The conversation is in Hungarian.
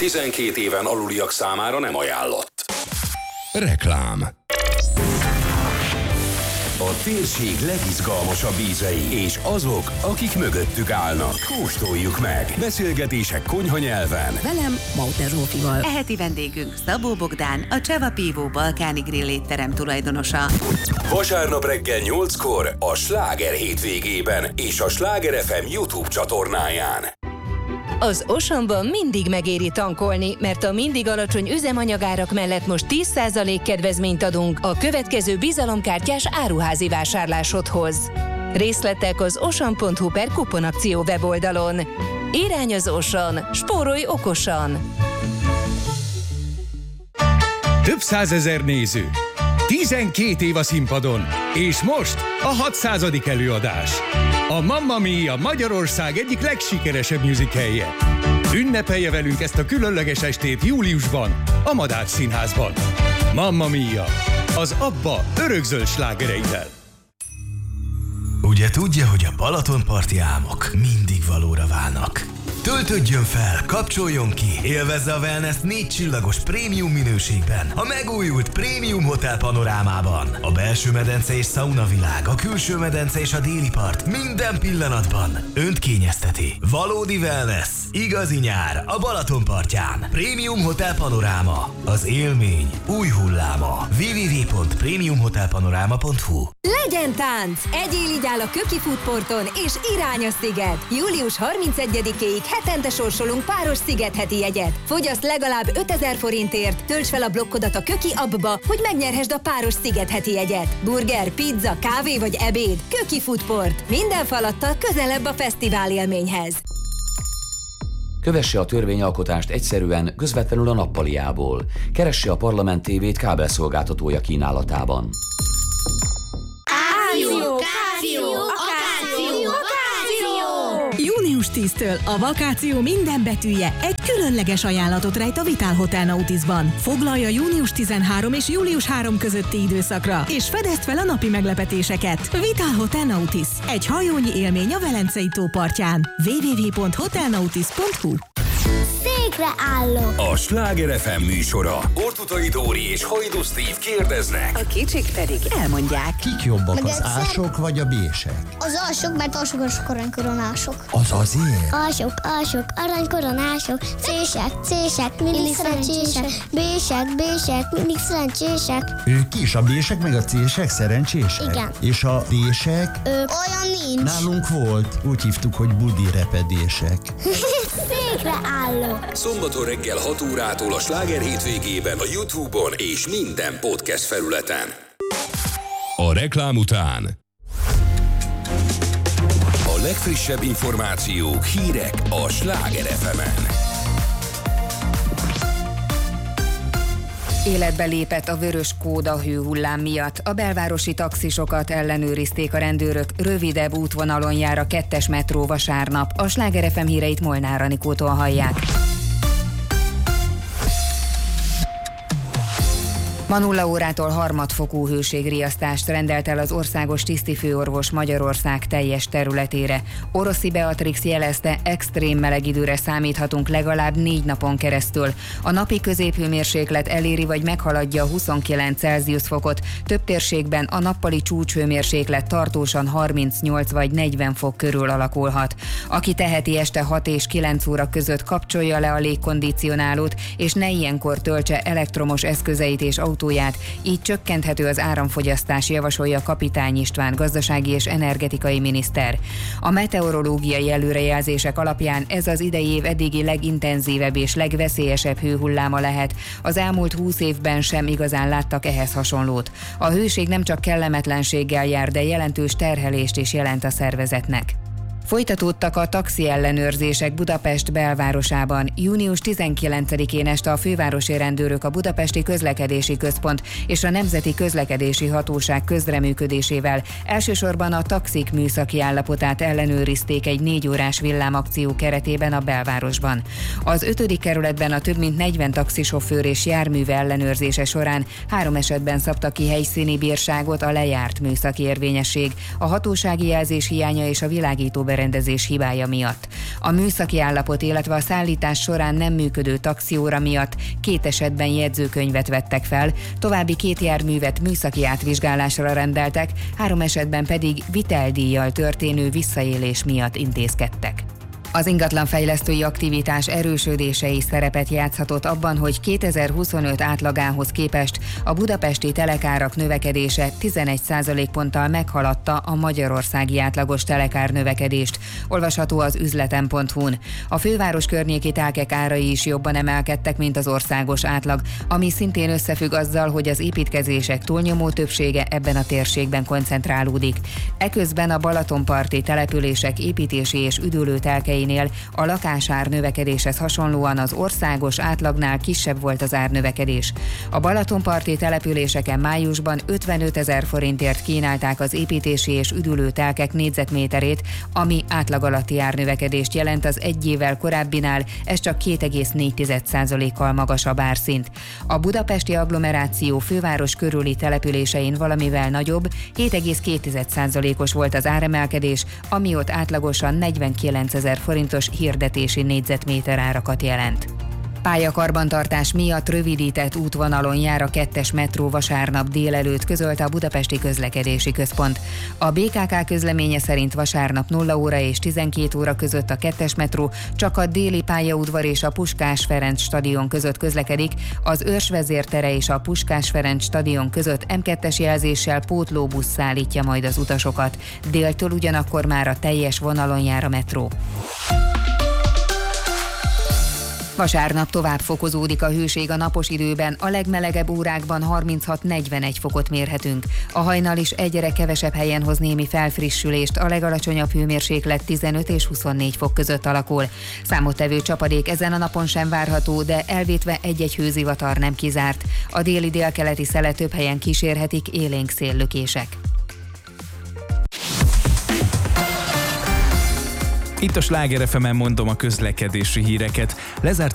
12 éven aluliak számára nem ajánlott. Reklám. A térség legizgalmasabb ízei és azok, akik mögöttük állnak. Kóstoljuk meg. Beszélgetések konyhanyelven. Velem, Mauter Zsófival. Eheti vendégünk Szabó Bogdán, a Cseva Pívó balkáni grill étterem tulajdonosa. Vasárnap reggel 8-kor a Sláger hétvégében és a Sláger FM YouTube csatornáján. Az Oceanban mindig megéri tankolni, mert a mindig alacsony üzemanyagárak mellett most 10% kedvezményt adunk a következő bizalomkártyás áruházi vásárlásodhoz. Részletek az ocean.hu/kuponakció weboldalon. Irány az Ocean, spórolj okosan! Több százezer néző, 12 év a színpadon, és most a 600. előadás. A Mamma Mia Magyarország egyik legsikeresebb musicalje. Ünnepelje velünk ezt a különleges estét júliusban, a Madách Színházban. Mamma Mia, az ABBA örökzöld slágereivel. Ugye tudja, hogy a Balatonparti álmok mindig valóra válnak. Töltődjön fel, kapcsoljon ki, élvezze a wellness 4 csillagos prémium minőségben, a megújult Prémium Hotel panorámában. A belső medence és szaunavilág, a külső medence és a déli part minden pillanatban önt kényezteti. Valódi wellness, igazi nyár a Balatonpartján. Prémium Hotel Panoráma, az élmény új hulláma. www.premiumhotelpanorama.hu. Legyen tánc! Egyél így áll a Köki Foodporton és irány a sziget. Július 31-ig hetente sorsolunk páros szigetheti jegyet. Fogyaszt legalább 5000 forintért, tölts fel a blokkodat a Köki appba, hogy megnyerhesd a páros szigetheti jegyet. Burger, pizza, kávé vagy ebéd. Köki Foodport. Minden falattal közelebb a fesztivál élményhez. Kövesse a törvényalkotást egyszerűen, közvetlenül a nappaliából. Keresse a Parlament TV-t kábelszolgáltatója kínálatában. Június 10-től a vakáció minden betűje egy különleges ajánlatot rejt a Vitál Hotel Nautisban. Foglalja június 13 és július 3 közötti időszakra, és fedezd fel a napi meglepetéseket. Vitál Hotel Nautis. Egy hajónyi élmény a Velencei tó partján. www.hotelnautis.hu. Székre állok! A Sláger FM műsora. Orthuthai Dóri és Hajdú Steve kérdeznek. A kicsik pedig elmondják. Kik jobbak, az ások vagy a bések? Az alsók, mert alsók aranykoronások. Az azért? Alsók, aranykoronások. Cések, mindig szerencsések. Bések, mindig szerencsések. Ők is, a bések meg a cések szerencsések? Igen. És a bések? Olyan nincs. Nálunk volt, úgy hívtuk, hogy budi repedések. Székre állok! Szombaton reggel 6 órától a Sláger hétvégében a YouTube-on és minden podcast felületen. A reklám után A legfrissebb információk, hírek a Sláger FM-en. Életbe lépett a vörös kód a hőhullám miatt. A belvárosi taxisokat ellenőrizték a rendőrök. Rövidebb útvonalon jár a 2-es metró vasárnap. A Sláger FM híreit Molnár Anikótól hallják. Ma 0 órától harmadfokú hőségriasztást rendelt el az országos tisztifőorvos Magyarország teljes területére. Oroszi Beatrix jelezte, extrém meleg időre számíthatunk legalább 4 napon keresztül. A napi középhőmérséklet eléri vagy meghaladja a 29 Celsius fokot, több térségben a nappali csúcshőmérséklet tartósan 38 vagy 40 fok körül alakulhat. Aki teheti este 6 és 9 óra között kapcsolja le a légkondicionálót, és ne ilyenkor töltse elektromos eszközeit és autóját, így csökkenthető az áramfogyasztás, javasolja Kapitány István gazdasági és energetikai miniszter. A meteorológiai előrejelzések alapján ez az idei év eddigi legintenzívebb és legveszélyesebb hőhulláma lehet. Az elmúlt 20 évben sem igazán láttak ehhez hasonlót. A hőség nem csak kellemetlenséggel jár, de jelentős terhelést is jelent a szervezetnek. Folytatódtak a taxi ellenőrzések Budapest belvárosában. Június 19-én este a fővárosi rendőrök a Budapesti Közlekedési Központ és a Nemzeti Közlekedési Hatóság közreműködésével elsősorban a taxik műszaki állapotát ellenőrizték egy 4 órás villámakció keretében a belvárosban. Az 5. kerületben a több mint 40 taxisofőr és járműve ellenőrzése során 3 esetben szabta ki helyszíni bírságot a lejárt műszaki érvényesség, a hatósági jelzés hiánya és a világító berendezés berendezés hibája miatt. A műszaki állapot, illetve a szállítás során nem működő taxióra miatt 2 esetben jegyzőkönyvet vettek fel, további 2 járművet műszaki átvizsgálásra rendeltek, 3 esetben pedig viteldíjjal történő visszaélés miatt intézkedtek. Az ingatlanfejlesztői aktivitás erősödése is szerepet játszhatott abban, hogy 2025 átlagához képest a budapesti telekárak növekedése 11% ponttal meghaladta a magyarországi átlagos telekár növekedést, olvasható az üzleten.hu-n. A főváros környéki telkek árai is jobban emelkedtek, mint az országos átlag, ami szintén összefügg azzal, hogy az építkezések túlnyomó többsége ebben a térségben koncentrálódik. Eközben a balatonparti települések építési és üdülő telkei a lakásár növekedéshez hasonlóan az országos átlagnál kisebb volt az árnövekedés. A balatonparti településeken májusban 55 000 forintért kínálták az építési és üdülő telkek négyzetméterét, ami átlag alatti árnövekedést jelent az egy évvel korábbinál, ez csak 2,4%-kal magasabb árszint. A budapesti agglomeráció főváros körüli településein valamivel nagyobb, 7,2%-os volt az áremelkedés, ami ott átlagosan 49 000 forintos hirdetési négyzetméter árakat jelent. Pályakarbantartás miatt rövidített útvonalon jár a 2-es metró vasárnap délelőtt, közölte a Budapesti Közlekedési Központ. A BKK közleménye szerint vasárnap 0 óra és 12 óra között a 2-es metró csak a déli pályaudvar és a Puskás Ferenc stadion között közlekedik, az Őrsvezér tere és a Puskás Ferenc stadion között M2-es jelzéssel pótlóbusz szállítja majd az utasokat. Déltől ugyanakkor már a teljes vonalon jár a metró. Vasárnap tovább fokozódik a hőség a napos időben, a legmelegebb órákban 36-41 fokot mérhetünk. A hajnal is egyre kevesebb helyen hoz némi felfrissülést, a legalacsonyabb hőmérséklet 15 és 24 fok között alakul. Számottevő csapadék ezen a napon sem várható, de elvétve egy-egy hőzivatar nem kizárt. A déli délkeleti szelet több helyen kísérhetik élénk széllökések. Itt a Sláger FM-en mondom a közlekedési híreket. Lezárt